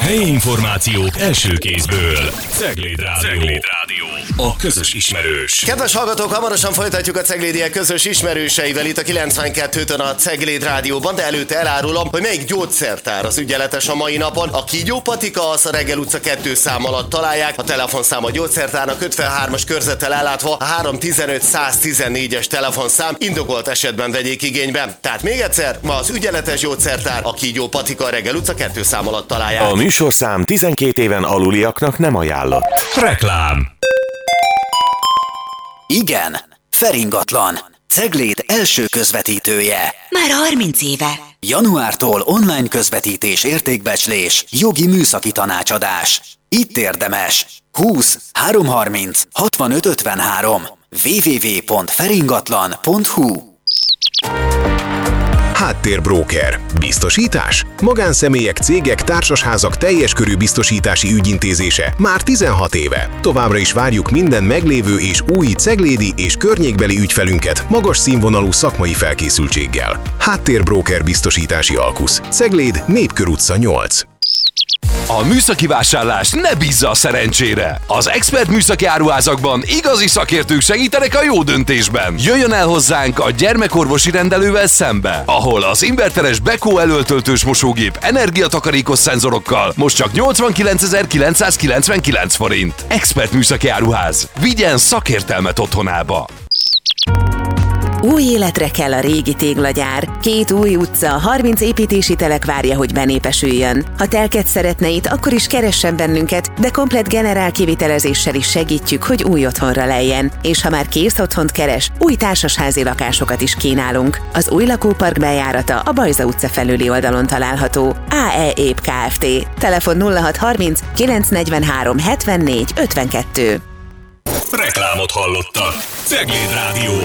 Helyi információk első kézből. Cegléd Rádió. A közös ismerős. Kedves hallgatók, hamarosan folytatjuk a Ceglédiek közös ismerőseivel itt a 92-től a Cegléd Rádióban, de előtte elárulom, hogy melyik gyógyszertár az ügyeletes a mai napon. A Kígyó Patika, az a Reggel utca 2 szám alatt találják. A telefonszám a gyógyszertárnak 53-as körzettel ellátva, a 315-114-es telefonszám, indokolt esetben vegyék igénybe. Tehát még egyszer, ma az ügyeletes gyógyszertár, a Kígyó Patika, a Reggel utca 2 szám alatt találják. A műsorszám 12 éven aluliaknak nem ajánlott. Reklám. Igen, Feringatlan, Cegléd első közvetítője. Már 30 éve. Januártól online közvetítés, értékbecslés, jogi műszaki tanácsadás. Itt érdemes. 20 330 65 53 www.feringatlan.hu. Háttérbróker. Biztosítás? Magánszemélyek, cégek, társasházak teljes körű biztosítási ügyintézése már 16 éve. Továbbra is várjuk minden meglévő és új ceglédi és környékbeli ügyfelünket magas színvonalú szakmai felkészültséggel. Háttérbróker biztosítási alkusz. Cegléd, Népkör utca 8. A műszaki vásárlás ne bízza a szerencsére! Az Expert műszaki áruházakban igazi szakértők segítenek a jó döntésben. Jöjjön el hozzánk a gyermekorvosi rendelővel szembe, ahol az inverteres Beko előtöltős mosógép energiatakarékos szenzorokkal most csak 89.999 forint. Expert műszaki áruház. Vigyen szakértelmet otthonába! Új életre kell a régi téglagyár. 2 új utca, 30 építési telek várja, hogy benépesüljön. Ha telket szeretne itt, akkor is keressen bennünket, de komplett generál kivitelezéssel is segítjük, hogy új otthonra lejjen. És ha már kész otthont keres, új társasházi lakásokat is kínálunk. Az új lakópark bejárata a Bajza utca felüli oldalon található. AE ép Kft. Telefon 0630 943 74 52. Reklámot hallottak. Cegléd Rádió.